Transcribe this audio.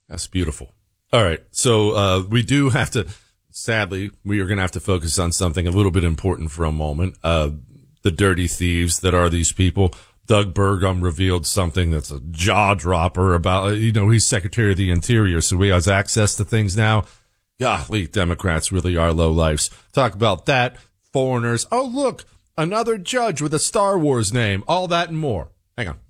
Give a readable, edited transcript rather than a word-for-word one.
That's beautiful. All right. So, we do have to, sadly, we are going to have to focus on something a little bit important for a moment. The dirty thieves that are these people. Doug Burgum revealed something that's a jaw dropper about, he's Secretary of the Interior, so he has access to things now. Golly, Democrats really are low lifes. Talk about that. Foreigners. Oh, look, another judge with a Star Wars name. All that and more. Hang on.